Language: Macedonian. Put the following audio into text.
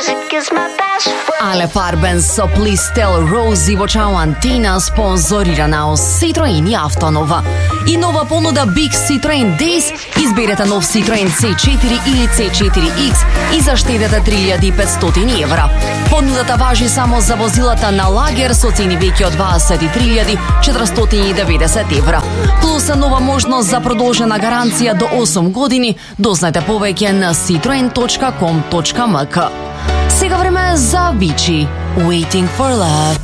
Ale Farben со Please Tell Rosie во Ciaoantina спонзорирана од Citroen и Автонова. И нова понуда Big Citroen Days, изберете нов Citroen C4 или C4X и заштедете 3500 евра. Понудата важи само за возилата на лагер со цени веќе од 23.490 евра. Плюс нова можност за продолжена гаранција до 8 години. Дознајте повеќе на citroen.com.mk. Сега време за Avicii, Waiting for Love.